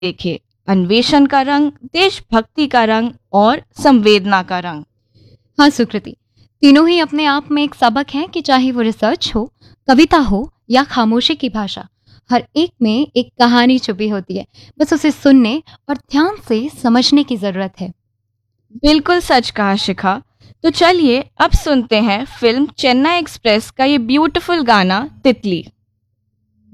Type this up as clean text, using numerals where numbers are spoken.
देखे। अन्वेषण का रंग, देशभक्ति का रंग और संवेदना का रंग। हाँ सुकृति, तीनों ही अपने आप में एक सबक है कि चाहे वो रिसर्च हो, कविता हो या खामोशी की भाषा, हर एक में एक कहानी छुपी होती है। बस उसे सुनने और ध्यान से समझने की जरूरत है। बिल्कुल सच कहा शिखा। तो चलिए अब सुनते हैं फिल्म चेन्नई एक्सप्रेस का ये ब्यूटीफुल गाना तितली।